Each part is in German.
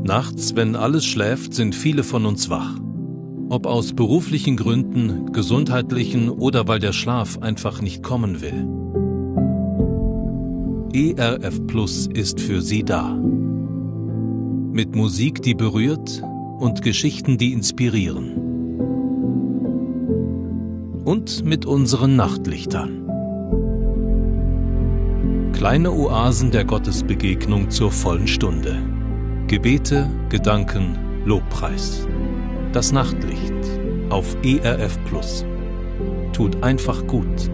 Nachts, wenn alles schläft, sind viele von uns wach. Ob aus beruflichen Gründen, gesundheitlichen oder weil der Schlaf einfach nicht kommen will. ERF Plus ist für Sie da. Mit Musik, die berührt und Geschichten, die inspirieren. Und mit unseren Nachtlichtern. Kleine Oasen der Gottesbegegnung zur vollen Stunde. Gebete, Gedanken, Lobpreis. Das Nachtlicht auf ERF Plus. Tut einfach gut.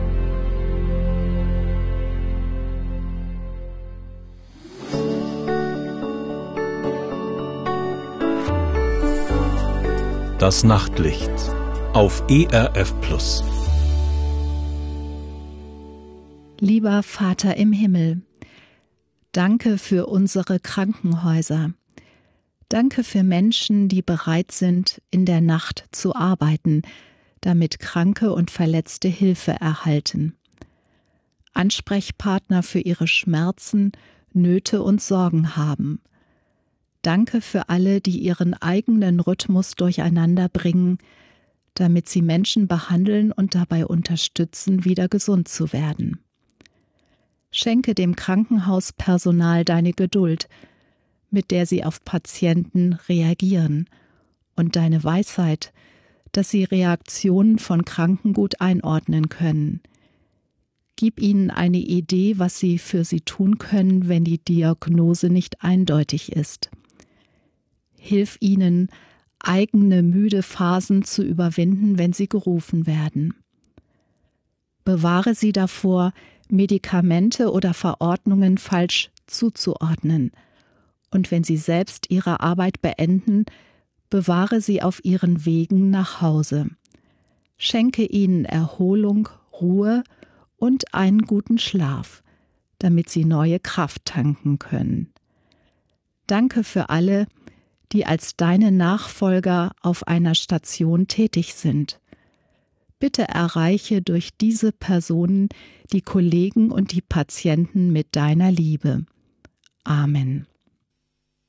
Das Nachtlicht auf ERF Plus. Lieber Vater im Himmel, danke für unsere Krankenhäuser. Danke für Menschen, die bereit sind, in der Nacht zu arbeiten, damit Kranke und Verletzte Hilfe erhalten. Ansprechpartner für ihre Schmerzen, Nöte und Sorgen haben. Danke für alle, die ihren eigenen Rhythmus durcheinander bringen, damit sie Menschen behandeln und dabei unterstützen, wieder gesund zu werden. Schenke dem Krankenhauspersonal deine Geduld, mit der sie auf Patienten reagieren, und deine Weisheit, dass sie Reaktionen von Kranken gut einordnen können. Gib ihnen eine Idee, was sie für sie tun können, wenn die Diagnose nicht eindeutig ist. Hilf ihnen, eigene müde Phasen zu überwinden, wenn sie gerufen werden. Bewahre sie davor, Medikamente oder Verordnungen falsch zuzuordnen. Und wenn sie selbst ihre Arbeit beenden, bewahre sie auf ihren Wegen nach Hause. Schenke ihnen Erholung, Ruhe und einen guten Schlaf, damit sie neue Kraft tanken können. Danke für alle, die als deine Nachfolger auf einer Station tätig sind. Bitte erreiche durch diese Personen die Kollegen und die Patienten mit deiner Liebe. Amen.